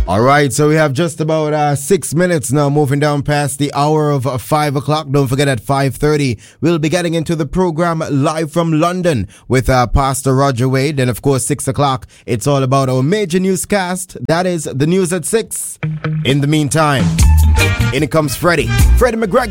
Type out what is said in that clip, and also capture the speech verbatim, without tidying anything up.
All right, so we have just about uh, six minutes now, moving down past the hour of uh, five o'clock. Don't forget, at five thirty, we'll be getting into the program live from London with uh, Pastor Roger Wade. Then, of course, six o'clock, it's all about our major newscast. That is the news at six. In the meantime, in comes Freddie. Freddie McGregor.